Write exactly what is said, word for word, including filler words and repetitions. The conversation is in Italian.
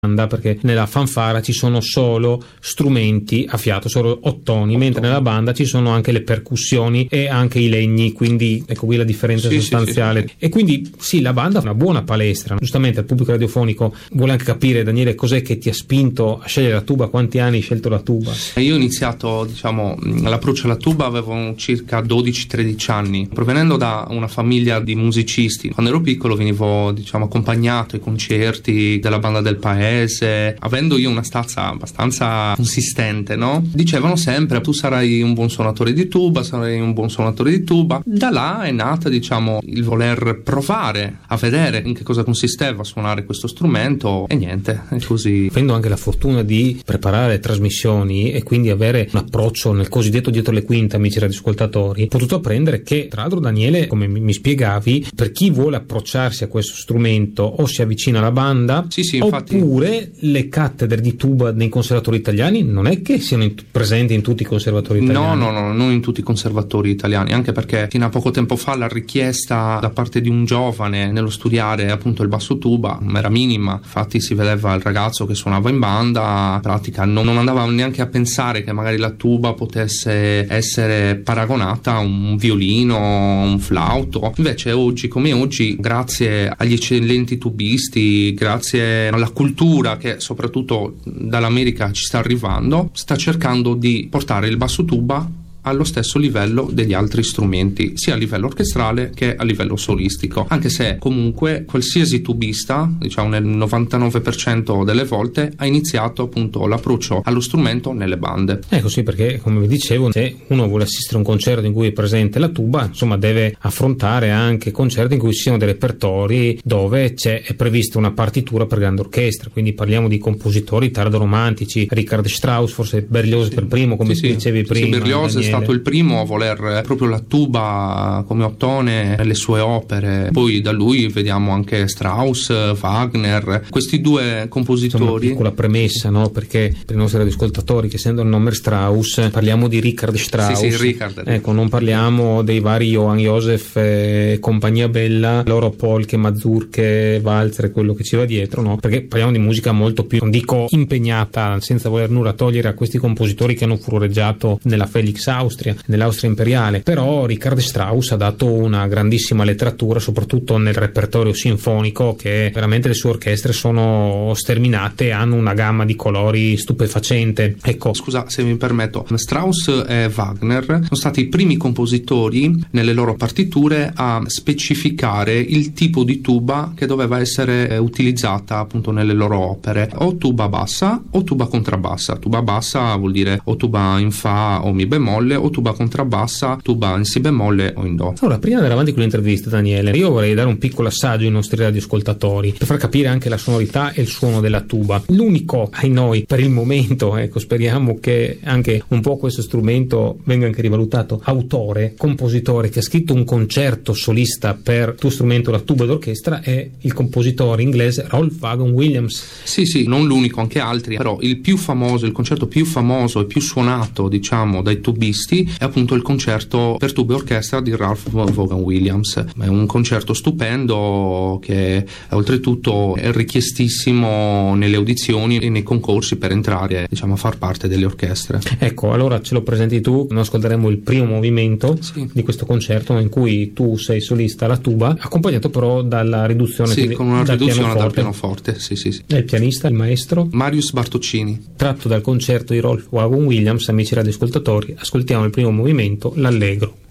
banda, perché nella fanfara ci sono solo strumenti a fiato, solo ottoni, mentre nella banda ci sono anche le percussioni e anche i legni, quindi ecco qui la differenza sì, sostanziale. Sì, sì, sì. E quindi sì, la banda è una buona palestra. Giustamente il pubblico radiofonico vuole anche capire, Daniele, cos'è che ti ha spinto a scegliere la tuba, quanti anni hai scelto la tuba? Io ho iniziato, diciamo, l'approccio alla tuba avevo circa dodici tredici anni, provenendo da una famiglia di musicisti. Quando ero piccolo venivo, diciamo, accompagnato ai concerti della banda del paese, avendo io una stazza abbastanza consistente, no? Dicevano sempre: tu sarai un buon suonatore di tuba, sarai un buon suonatore di tuba. Da là è nata, diciamo, il voler provare a vedere in che cosa consisteva suonare questo strumento, e niente, è così. Avendo anche la fortuna di preparare trasmissioni e quindi avere un approccio nel cosiddetto dietro le quinte, amici radioascoltatori, ho potuto apprendere che, tra l'altro, Daniele, come mi spiegavi, per chi vuole approcciarsi a questo strumento o si avvicina alla banda, sì, sì, infatti. Oppure le cattedre di tuba nei conservatori italiani non è che siano in, presenti in tutti i conservatori italiani. No, no, no, non in tutti i conservatori italiani, anche perché fino a poco tempo fa la richiesta da parte di un giovane nello studiare appunto il basso tuba era minima. Infatti si vedeva il ragazzo che suonava in banda, in pratica non, non andava neanche a pensare che magari la tuba potesse essere paragonata a un violino, un flauto. Invece oggi come oggi, grazie agli eccellenti tubisti, grazie alla cultura che soprattutto dall'America ci sta arrivando, sta cercando di portare il basso tuba allo stesso livello degli altri strumenti, sia a livello orchestrale che a livello solistico, anche se comunque qualsiasi tubista, diciamo nel novantanove per cento delle volte, ha iniziato appunto l'approccio allo strumento nelle bande. Ecco sì, perché come vi dicevo, se uno vuole assistere a un concerto in cui è presente la tuba, insomma deve affrontare anche concerti in cui ci siano dei repertori dove c'è è prevista una partitura per grande orchestra, quindi parliamo di compositori tardo-romantici, Richard Strauss, forse Berlioz sì. per primo, come sì, dicevi sì, prima. Sì, Berlioz Daniele. È stato il primo a voler proprio la tuba come ottone nelle sue opere. Poi da lui vediamo anche Strauss, Wagner, questi due compositori. Insomma, una piccola premessa, no? Perché per i nostri radioascoltatori che sentono il nome Strauss, parliamo di Richard Strauss. Sì, sì, Richard. Ecco, non parliamo dei vari Johann Joseph e compagnia bella, loro polche, mazurche, valzer, quello che ci va dietro, no? Perché parliamo di musica molto più, non dico impegnata, senza voler nulla togliere a questi compositori che hanno furoreggiato nella Felix Austria, nell'Austria imperiale, però Richard Strauss ha dato una grandissima letteratura, soprattutto nel repertorio sinfonico, che veramente le sue orchestre sono sterminate e hanno una gamma di colori stupefacente. Ecco, scusa se mi permetto, Strauss e Wagner sono stati i primi compositori nelle loro partiture a specificare il tipo di tuba che doveva essere utilizzata appunto nelle loro opere, o tuba bassa o tuba contrabbassa. Tuba bassa vuol dire o tuba in fa o mi bemolle, o tuba contrabbassa, tuba in si bemolle o in do. Allora, prima di andare avanti con l'intervista, Daniele, io vorrei dare un piccolo assaggio ai nostri radioascoltatori per far capire anche la sonorità e il suono della tuba. L'unico, ai noi, per il momento, ecco, speriamo che anche un po' questo strumento venga anche rivalutato, autore, compositore che ha scritto un concerto solista per il tuo strumento, la tuba d'orchestra, è il compositore inglese Rolf Vaughan Williams. Sì, sì, non l'unico, anche altri, però il più famoso, il concerto più famoso e più suonato, diciamo, dai tubisti è appunto il concerto per tuba e orchestra di Ralph Vaughan Williams. È un concerto stupendo che oltretutto è richiestissimo nelle audizioni e nei concorsi per entrare, diciamo, a far parte delle orchestre. Ecco, allora ce lo presenti tu, noi ascolteremo il primo movimento sì. di questo concerto in cui tu sei solista alla tuba, accompagnato però dalla riduzione sì, con una dal riduzione pianoforte. dal pianoforte. Sì, sì, sì. E il pianista, il maestro? Marius Bartoccini. Tratto dal concerto di Rolf Vaughan Williams, amici radioascoltatori, ascoltiamo il primo movimento, l'Allegro.